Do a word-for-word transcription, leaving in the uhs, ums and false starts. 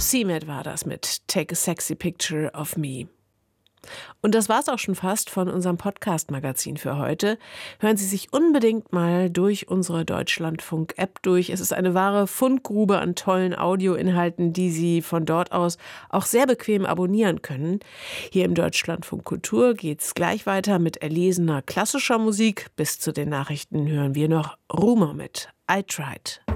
C-Med war das mit Take a Sexy Picture of Me. Und das war's auch schon fast von unserem Podcast-Magazin für heute. Hören Sie sich unbedingt mal durch unsere Deutschlandfunk-App durch. Es ist eine wahre Fundgrube an tollen Audioinhalten, die Sie von dort aus auch sehr bequem abonnieren können. Hier im Deutschlandfunk Kultur geht's gleich weiter mit erlesener klassischer Musik. Bis zu den Nachrichten hören wir noch Rumour mit I Tried.